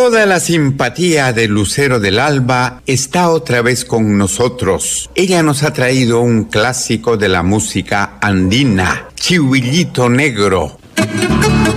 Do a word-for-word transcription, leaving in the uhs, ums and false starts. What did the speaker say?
Toda la simpatía de Lucero del Alba está otra vez con nosotros. Ella nos ha traído un clásico de la música andina, Chihuillito Negro.